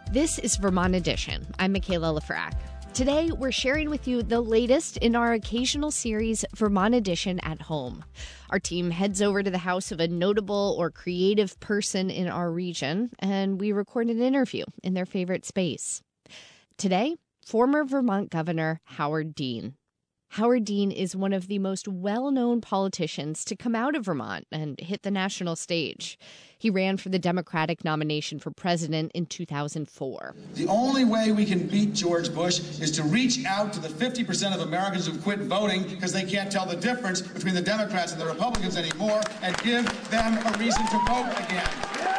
This is Vermont Edition. I'm Michaela Lefrak. Today, we're sharing with you the latest in our occasional series, Vermont Edition at Home. Our team heads over to the house of a notable or creative person in our region, and we record an interview in their favorite space. Today, former Vermont Governor Howard Dean. Howard Dean is one of the most well-known politicians to come out of Vermont and hit the national stage. He ran for the Democratic nomination for president in 2004. The only way we can beat George Bush is to reach out to the 50% of Americans who've quit voting because they can't tell the difference between the Democrats and the Republicans anymore, and give them a reason to vote again.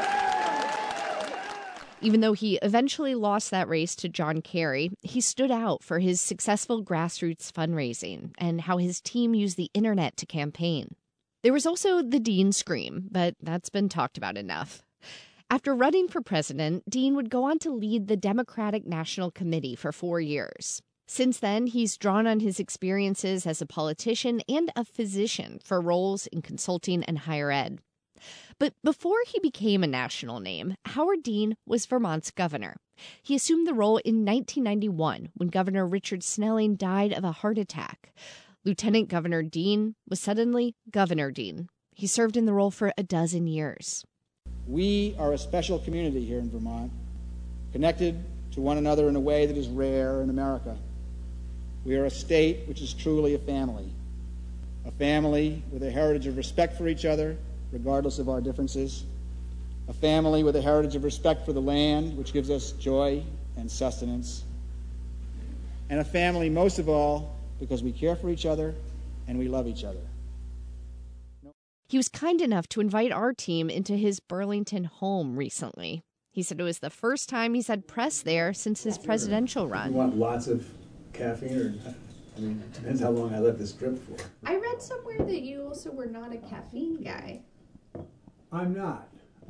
Even though he eventually lost that race to John Kerry, he stood out for his successful grassroots fundraising and how his team used the internet to campaign. There was also the Dean Scream, but that's been talked about enough. After running for president, Dean would go on to lead the Democratic National Committee for 4 years. Since then, he's drawn on his experiences as a politician and a physician for roles in consulting and higher ed. But before he became a national name, Howard Dean was Vermont's governor. He assumed the role in 1991 when Governor Richard Snelling died of a heart attack. Lieutenant Governor Dean was suddenly Governor Dean. He served in the role for a dozen years. We are a special community here in Vermont, connected to one another in a way that is rare in America. We are a state which is truly a family with a heritage of respect for each other, regardless of our differences, a family with a heritage of respect for the land, which gives us joy and sustenance, and a family, most of all, because we care for each other and we love each other. He was kind enough to invite our team into his Burlington home recently. He said it was the first time he's had press there since his presidential run. You want lots of caffeine, or it depends how long I let this drip for. I read somewhere that you also were not a caffeine guy. I'm not.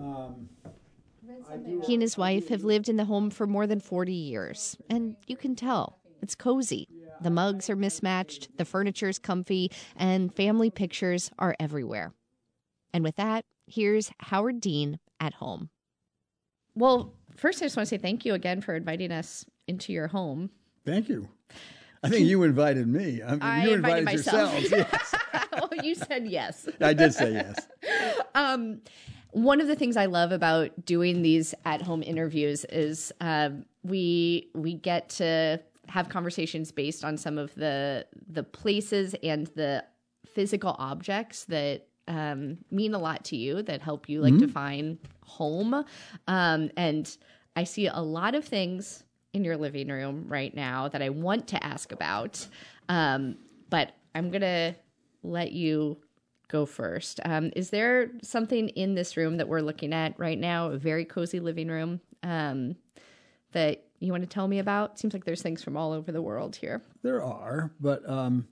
He and his wife have lived in the home for more than 40 years, and you can tell it's cozy. The mugs are mismatched, the furniture's comfy, and family pictures are everywhere. And with that, here's Howard Dean at home. Well, first I just want to say thank you again for inviting us into your home. Thank you. I think you invited me. I you invited myself. yourselves. Yes. Oh, you said yes. I did say yes. One of the things I love about doing these at-home interviews is we get to have conversations based on some of the places and the physical objects that mean a lot to you, that help you define home. And I see a lot of things in your living room right now that I want to ask about, but I'm going to let you go first. Is there something in this room that we're looking at right now, a very cozy living room, that you want to tell me about? Seems like there's things from all over the world here. There are, but,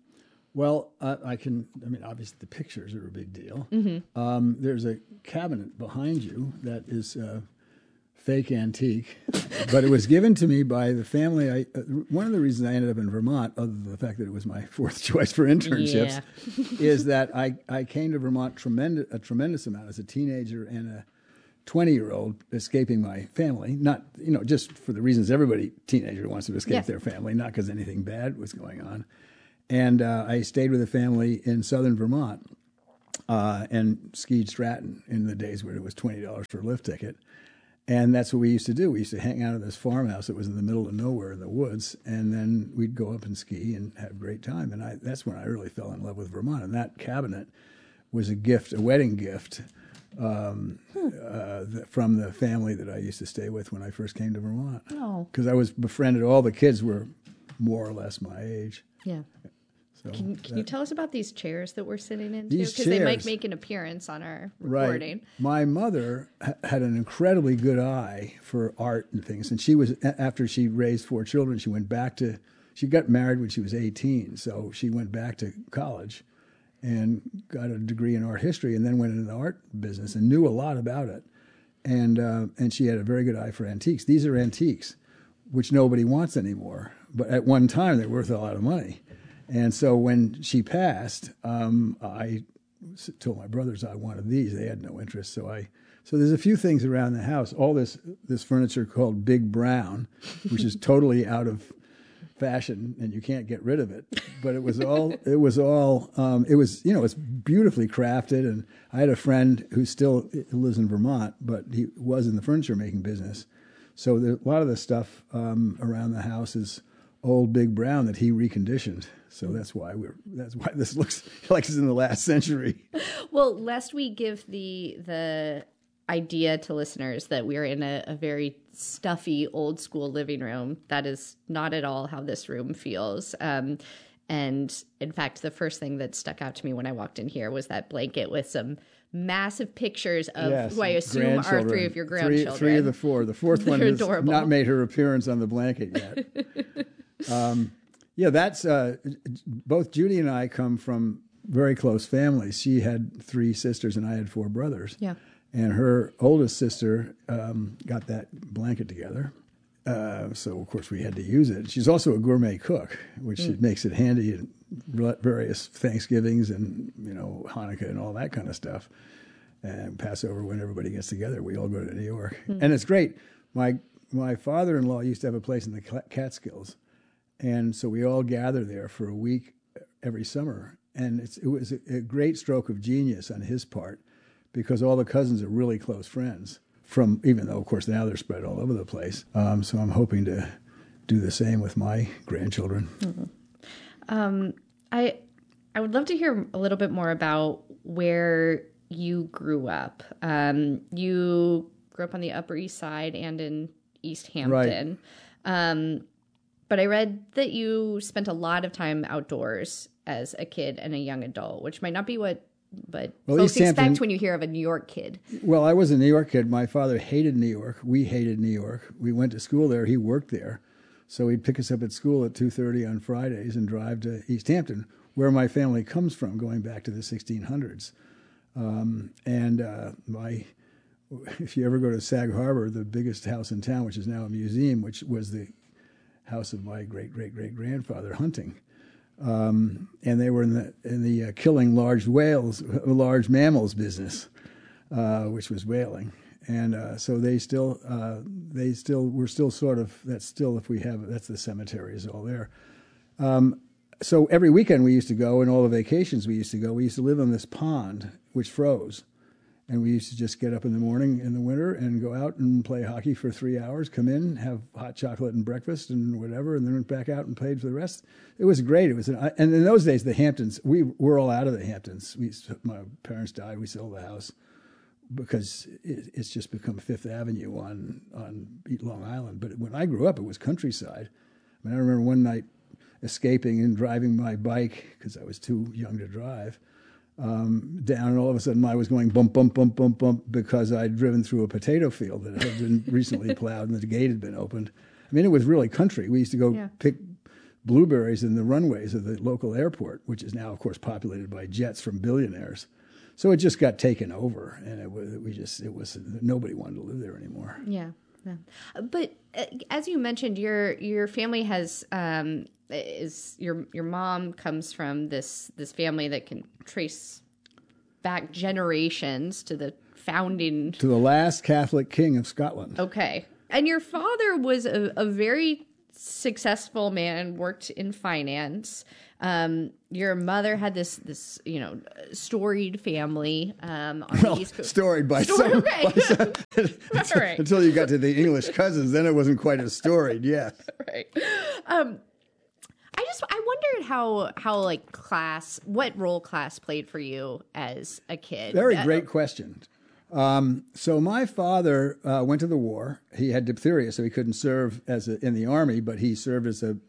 obviously the pictures are a big deal. Mm-hmm. There's a cabinet behind you that is fake antique, but it was given to me by the family. One of the reasons I ended up in Vermont, other than the fact that it was my fourth choice for internships, is that I came to Vermont a tremendous amount as a teenager and a 20-year-old escaping my family, not, just for the reasons everybody teenager wants to escape their family, not because anything bad was going on. And I stayed with a family in southern Vermont and skied Stratton in the days where it was $20 for a lift ticket. And that's what we used to do. We used to hang out at this farmhouse that was in the middle of nowhere in the woods, and then we'd go up and ski and have a great time. And that's when I really fell in love with Vermont. And that cabinet was a gift, a wedding gift, from the family that I used to stay with when I first came to Vermont. Oh. Because I was befriended. All the kids were more or less my age. Yeah. So Can you tell us about these chairs that we're sitting in? Because they might make an appearance on our recording. Right. My mother had an incredibly good eye for art and things. And she was, after she raised 4 children, she got married when she was 18. So she went back to college and got a degree in art history, and then went into the art business and knew a lot about it. And she had a very good eye for antiques. These are antiques, which nobody wants anymore. But at one time, they were worth a lot of money. And so when she passed, I told my brothers I wanted these. They had no interest, so I So there's a few things around the house. All this furniture called Big Brown, which is totally out of fashion, and you can't get rid of it. But it was it's beautifully crafted. And I had a friend who still lives in Vermont, but he was in the furniture making business. So a lot of the stuff around the house is old Big Brown that he reconditioned. So that's why this looks like it's in the last century. Well, lest we give the idea to listeners that we're in a very stuffy old school living room, that is not at all how this room feels. And in fact, the first thing that stuck out to me when I walked in here was that blanket with some massive pictures of who I assume are three of your grandchildren. Three of the four. The fourth one has adorable. Not made her appearance on the blanket yet. That's both Judy and I come from very close families. She had 3 sisters and I had 4 brothers. Yeah. And her oldest sister got that blanket together. So, of course, we had to use it. She's also a gourmet cook, which makes it handy at various Thanksgivings and, Hanukkah and all that kind of stuff. And Passover, when everybody gets together, we all go to New York. And it's great. My father-in-law used to have a place in the Catskills. And so we all gather there for a week every summer. And it was a great stroke of genius on his part, because all the cousins are really close friends, even though, of course, now they're spread all over the place. So I'm hoping to do the same with my grandchildren. Mm-hmm. I would love to hear a little bit more about where you grew up. You grew up on the Upper East Side and in East Hampton. Right. But I read that you spent a lot of time outdoors as a kid and a young adult, which might not be what folks expect when you hear of a New York kid. Well, I was a New York kid. My father hated New York. We hated New York. We went to school there. He worked there. So he'd pick us up at school at 2:30 on Fridays and drive to East Hampton, where my family comes from, going back to the 1600s. If you ever go to Sag Harbor, the biggest house in town, which is now a museum, which was the house of my great-great-great-grandfather hunting. And they were in the killing large mammals business, which was whaling. And so we're still sort of, that's the cemetery is all there. So every weekend we used to go, and all the vacations we used to go. We used to live on this pond, which froze. And we used to just get up in the morning in the winter and go out and play hockey for 3 hours, come in, have hot chocolate and breakfast and whatever, and then went back out and played for the rest. It was great. And in those days, the Hamptons, we were all out of the Hamptons. My parents died. We sold the house because it's just become Fifth Avenue on Long Island. But when I grew up, it was countryside. I remember one night escaping and driving my bike, because I was too young to drive, down, and all of a sudden I was going bump, bump, bump, bump, bump, because I'd driven through a potato field that had been recently plowed and the gate had been opened. It was really country. We used to go pick blueberries in the runways of the local airport, which is now, of course, populated by jets from billionaires. So it just got taken over, and nobody wanted to live there anymore. Yeah. But as you mentioned, your family has your mom comes from this family that can trace back generations to the founding, to the last Catholic king of Scotland. Okay, and your father was a very successful man, worked in finance. Your mother had this storied family on the East Coast. Storied by some. Okay. Right. Until you got to the English cousins, then it wasn't quite as storied. Yes. Right. I wondered how like class, what role class played for you as a kid. Very great question. So my father went to the war. He had diphtheria, so he couldn't serve in the army, but he served as a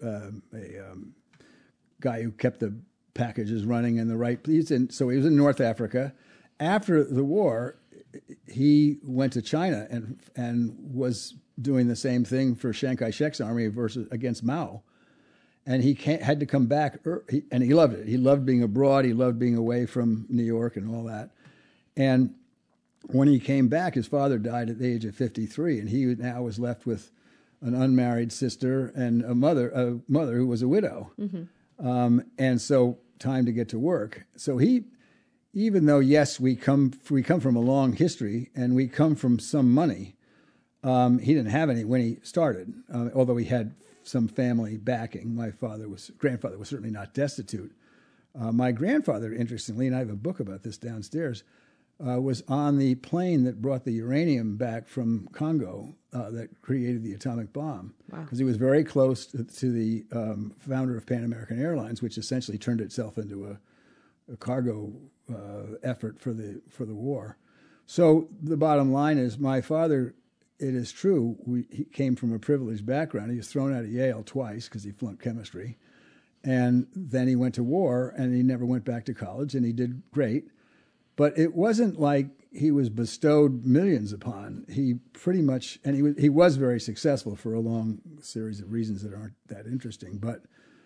guy who kept the packages running in the right place. And so he was in North Africa. After the war, he went to China and was doing the same thing for Chiang Kai-shek's army against Mao. And he had to come back, and he loved it. He loved being abroad. He loved being away from New York and all that. And when he came back, his father died at the age of 53, and he now was left with an unmarried sister and a mother who was a widow. Mm-hmm. And so time to get to work. So he even though, yes, we come from a long history and we come from some money, he didn't have any when he started, although he had some family backing. My grandfather was certainly not destitute. My grandfather, interestingly, and I have a book about this downstairs, was on the plane that brought the uranium back from Congo that created the atomic bomb. Wow. Because he was very close to the founder of Pan American Airlines, which essentially turned itself into a cargo effort for the war. So the bottom line is, my father, it is true, he came from a privileged background. He was thrown out of Yale twice because he flunked chemistry. And then he went to war, and he never went back to college, and he did great. But it wasn't like he was bestowed millions upon. He pretty much, and he was very successful for a long series of reasons that aren't that interesting. But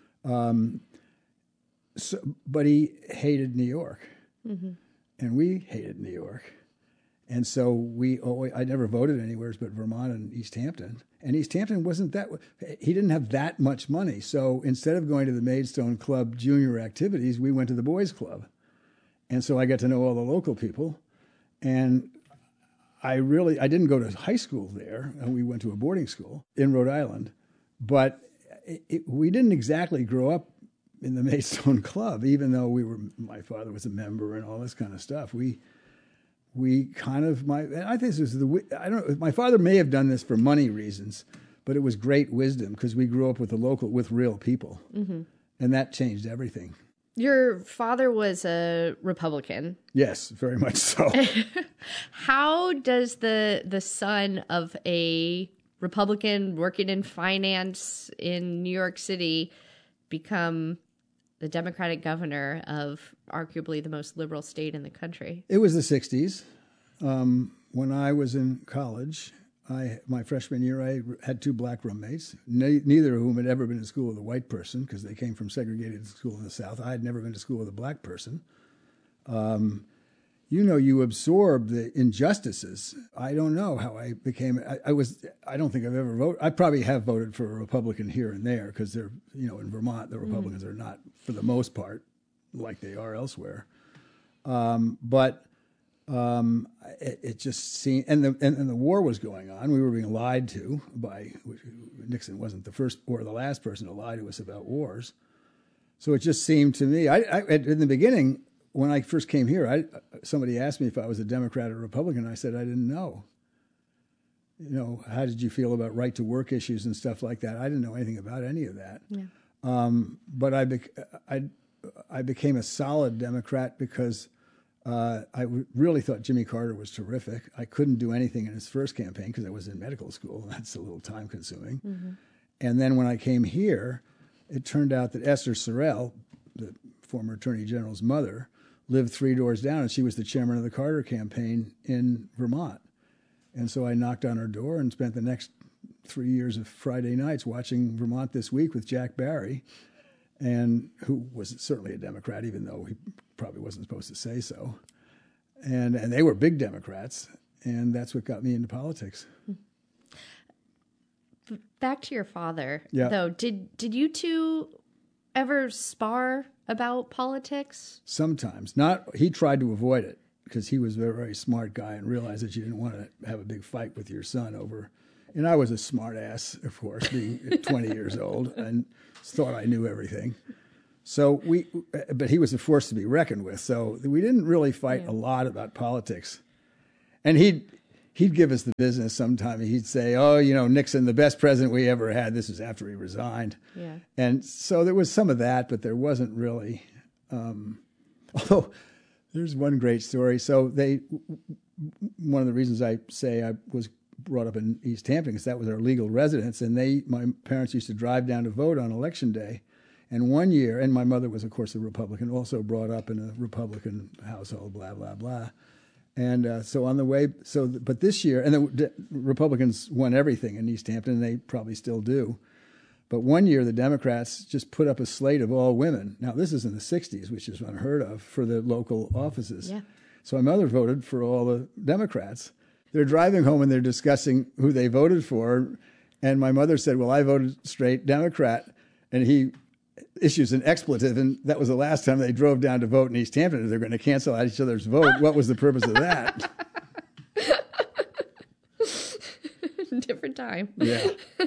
but he hated New York, and we hated New York, and so I never voted anywhere but Vermont and East Hampton. And East Hampton he didn't have that much money. So instead of going to the Maidstone Club junior activities, we went to the boys' club. And so I got to know all the local people. And I didn't go to high school there. We went to a boarding school in Rhode Island. But we didn't exactly grow up in the Maidstone Club, even though my father was a member and all this kind of stuff. I think this was my father may have done this for money reasons, but it was great wisdom because we grew up with real people. And that changed everything. Your father was a Republican. Yes, very much so. How does the son of a Republican working in finance in New York City become the Democratic governor of arguably the most liberal state in the country? It was the 60s. When I was in college, my freshman year, I had two black roommates, neither of whom had ever been to school with a white person because they came from segregated school in the South. I had never been to school with a black person. You absorb the injustices. I don't know how I became. I don't think I've ever voted. I probably have voted for a Republican here and there because they're, in Vermont, the Republicans are not, for the most part, like they are elsewhere. It just seemed, and the war was going on. We were being lied to Nixon wasn't the first or the last person to lie to us about wars. So it just seemed to me, in the beginning, when I first came here, somebody asked me if I was a Democrat or Republican. I said I didn't know. How did you feel about right to work issues and stuff like that? I didn't know anything about any of that. Yeah. But I became a solid Democrat because I really thought Jimmy Carter was terrific. I couldn't do anything in his first campaign because I was in medical school. That's a little time consuming. Mm-hmm. And then when I came here, it turned out that Esther Sorrell, the former Attorney General's mother, lived 3 doors down, and she was the chairman of the Carter campaign in Vermont. And so I knocked on her door and spent the next 3 years of Friday nights watching Vermont This Week with Jack Barry, and who was certainly a Democrat, even though he probably wasn't supposed to say so. And they were big Democrats, and that's what got me into politics. Back to your father, yeah. Though. Did you two ever spar about politics? Sometimes. He tried to avoid it because he was a very, very smart guy and realized that you didn't want to have a big fight with your son over. And I was a smart ass, of course, being 20 years old, and thought I knew everything. So but he was a force to be reckoned with. So we didn't really fight a lot about politics. And he'd give us the business sometime. He'd say, Nixon, the best president we ever had. This was after he resigned. Yeah. And so there was some of that, but there wasn't really. Although there's one great story. So one of the reasons I say I was brought up in East Hampton because that was our legal residence, and my parents used to drive down to vote on election day. And one year, and my mother was, of course, a Republican, also brought up in a Republican household, blah, blah, blah. And so on the way, but this year, and the Republicans won everything in East Hampton, and they probably still do. But one year, the Democrats just put up a slate of all women. Now, this is in the 60s, which is unheard of, for the local offices. Yeah. So my mother voted for all the Democrats. They're driving home, and they're discussing who they voted for. And my mother said, well, I voted straight Democrat. And he issues an expletive, and that was the last time they drove down to vote in East Hampton. They're going to cancel out each other's vote. What was the purpose of that? Different time. Yeah.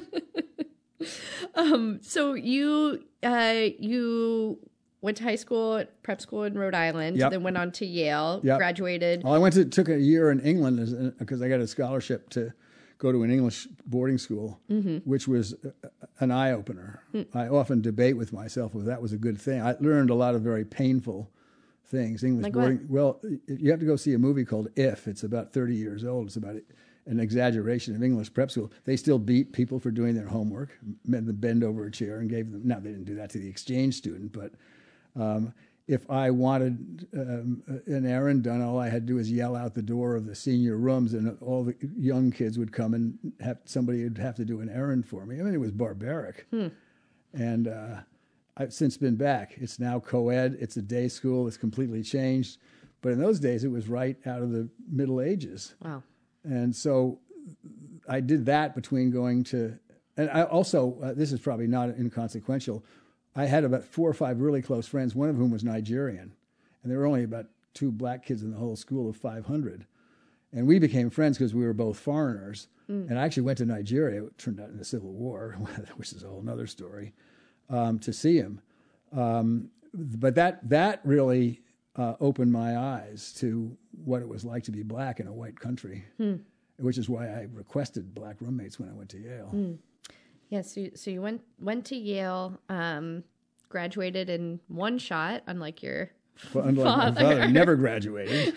So you went to high school, prep school in Rhode Island, Yep. then went on to Yale, Yep. graduated. Well, took a year in England because I got a scholarship to go to an English boarding school, which was an eye-opener. I often debate with myself whether that was a good thing. I learned a lot of very painful things. English Like boarding. what? Well, you have to go see a movie called If. It's about 30 years old. It's about an exaggeration of English prep school. They still beat people for doing their homework, made them bend over a chair and gave them. Now, they didn't do that to the exchange student, but if I wanted an errand done, all I had to do was yell out the door of the senior rooms, and all the young kids would come and somebody would have to do an errand for me. I mean, it was barbaric. And I've since been back. It's now co-ed. It's a day school. It's completely changed. But in those days, it was right out of the Middle Ages. Wow. And so I did that between going to, and I also, this is probably not inconsequential, I had about 4 or 5 really close friends, one of whom was Nigerian. And there were only about 2 black kids in the whole school of 500. And we became friends because we were both foreigners. And I actually went to Nigeria, it turned out in the Civil War, which is a whole other story, to see him. But that really opened my eyes to what it was like to be black in a white country, which is why I requested black roommates when I went to Yale. Yeah, so you went to Yale, graduated in one shot, unlike your Unlike my father, never graduated.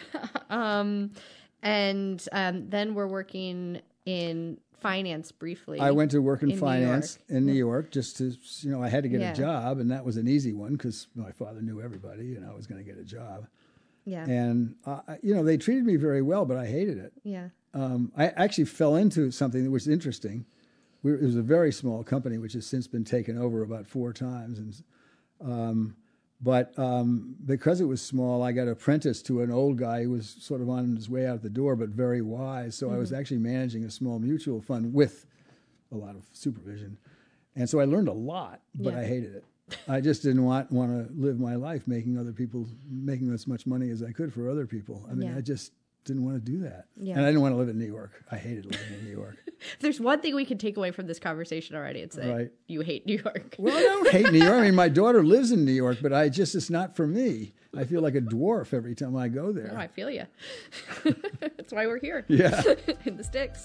And then we're working in finance briefly. I went to work in New finance York. in New York just to, I had to get Yeah. a job, and that was an easy one because my father knew everybody, and I was going to get a job. Yeah. And, they treated me very well, but I hated it. Yeah. I actually fell into something that was interesting. It was a very small company, which has since been taken over about 4 times. But because it was small, I got apprenticed to an old guy who was sort of on his way out the door, but very wise. So I was actually managing a small mutual fund with a lot of supervision. And so I learned a lot, but I hated it. I just didn't want to live my life making as much money as I could for other people. I mean, I just didn't want to do that. Yeah. And I didn't want to live in New York. I hated living in New York. If there's one thing we can take away from this conversation already, it's that you hate New York. Well, I don't hate New York. I mean, my daughter lives in New York, but it's not for me. I feel like a dwarf every time I go there. Oh, I feel you. That's why we're here. Yeah. In the sticks.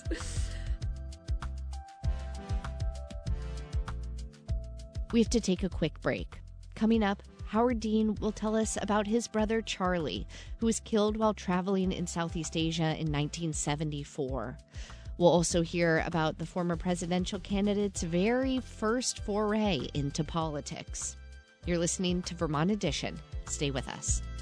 We have to take a quick break. Coming up, Howard Dean will tell us about his brother Charlie, who was killed while traveling in Southeast Asia in 1974. We'll also hear about the former presidential candidate's very first foray into politics. You're listening to Vermont Edition. Stay with us.